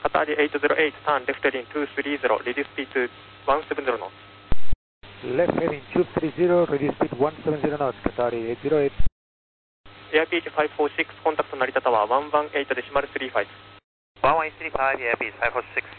Qatari 808, turn left heading 230, reduce speed to 170 knots. Left heading 230, reduce speed 170 knots, Qatari 808. Airbridge 546, contact Narita Tower 118 decimal 35. 1135, Airbridge 546.